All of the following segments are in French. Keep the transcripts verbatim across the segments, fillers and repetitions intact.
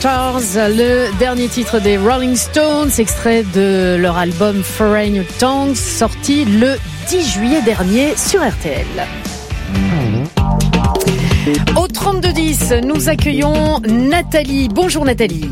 Stars, le dernier titre des Rolling Stones, extrait de leur album Foreign Tongues, sorti le dix juillet dernier sur R T L. Au trente-deux dix, nous accueillons Nathalie. Bonjour Nathalie.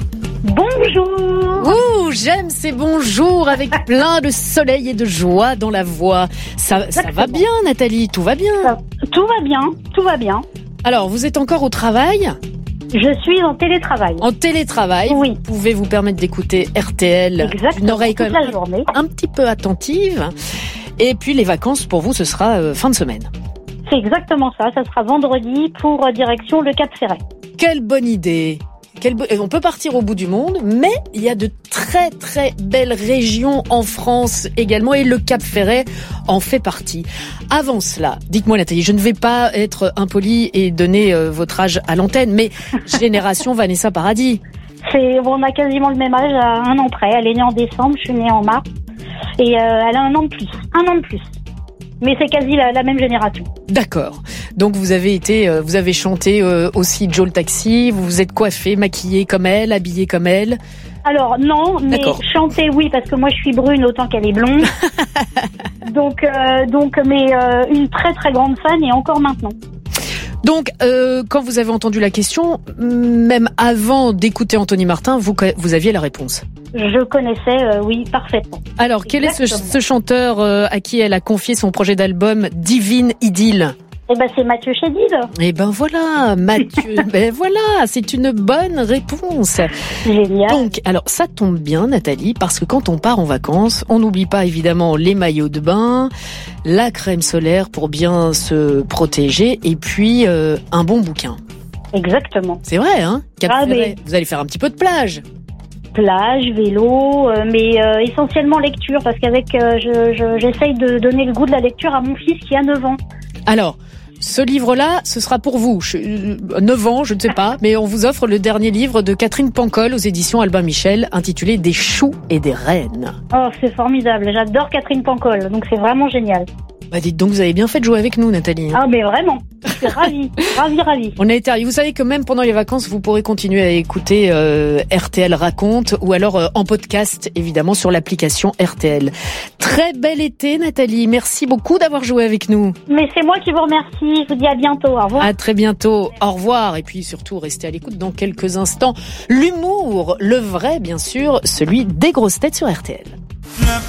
Bonjour. Ouh, j'aime ces bonjours avec plein de soleil et de joie dans la voix. Ça, ça va bien Nathalie, tout va bien. Ça, tout va bien, tout va bien. Alors, vous êtes encore au travail ? Je suis en télétravail. En télétravail, oui. Vous pouvez vous permettre d'écouter R T L. Exactement, une oreille quand toute même la journée. Un petit peu attentive. Et puis les vacances, pour vous, ce sera euh, fin de semaine. C'est exactement ça, ça sera vendredi pour euh, direction le Cap Ferret. Quelle bonne idée. Quelle bo... On peut partir au bout du monde, mais il y a de très très belles régions en France également et le Cap Ferret en fait partie. Avant cela, dites-moi Nathalie, je ne vais pas être impolie et donner euh, votre âge à l'antenne, mais génération Vanessa Paradis. C'est, on a quasiment le même âge, à un an près. Elle est née en décembre, je suis née en mars. Et euh, elle a un an de plus, un an de plus. Mais c'est quasi la, la même génération. D'accord. Donc vous avez été, euh, vous avez chanté euh, aussi Joe le Taxi. Vous vous êtes coiffée, maquillée comme elle, habillée comme elle. Alors non, mais D'accord. chanter oui parce que moi je suis brune autant qu'elle est blonde. donc euh, donc mais euh, une très très grande fan et encore maintenant. Donc, euh, quand vous avez entendu la question, même avant d'écouter Anthony Martin, vous, vous aviez la réponse. Je connaissais, euh, oui, parfaitement. Alors, quel Exactement. est ce, ce chanteur euh, à qui elle a confié son projet d'album Divine Idylle ? Eh ben, c'est Mathieu Chédid. Eh ben voilà, Mathieu. ben voilà, c'est une bonne réponse. Génial. Donc, alors, ça tombe bien, Nathalie, parce que quand on part en vacances, on n'oublie pas évidemment les maillots de bain, la crème solaire pour bien se protéger, et puis euh, un bon bouquin. Exactement. C'est vrai, hein ? Cap ah, Ferret, mais... vous allez faire un petit peu de plage. Plage, vélo, euh, mais euh, essentiellement lecture, parce qu'avec, euh, je, je, j'essaye de donner le goût de la lecture à mon fils qui a neuf ans. Alors, ce livre-là, ce sera pour vous. Je, neuf ans, je ne sais pas, mais on vous offre le dernier livre de Catherine Pancol aux éditions Albin Michel, intitulé Des choux et des reines. Oh, c'est formidable. J'adore Catherine Pancol, donc c'est vraiment génial. Bah dites donc, vous avez bien fait de jouer avec nous, Nathalie. Ah, mais vraiment. Je suis ravie, ravie, ravie. On a été ravis. Vous savez que même pendant les vacances, vous pourrez continuer à écouter euh, R T L Raconte ou alors euh, en podcast, évidemment, sur l'application R T L. Très bel été, Nathalie. Merci beaucoup d'avoir joué avec nous. Mais c'est moi qui vous remercie. Je vous dis à bientôt. Au revoir. À très bientôt. Au revoir. Et puis surtout, restez à l'écoute dans quelques instants. L'humour, le vrai, bien sûr, celui des grosses têtes sur R T L.